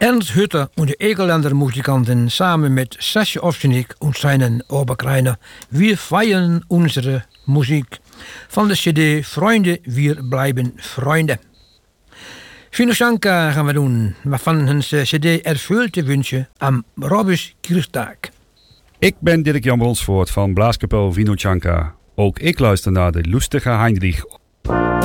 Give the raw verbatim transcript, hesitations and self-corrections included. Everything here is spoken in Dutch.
Ernst Hütter und die Egerländer Musikanten samen mit Sascha Ovsenik und seinen Oberkreiner. Wir feiern unsere Musik. Van de cd Freunde, wir bleiben Freunde. Vinochanka gaan we doen, waarvan hun cd Erfüllte Wünsche am Robus Kirchtag. Ik ben Dirk Jan Bronsvoort van Blaaskapel Vinochanka. Ook ik luister naar de lustige Heinrich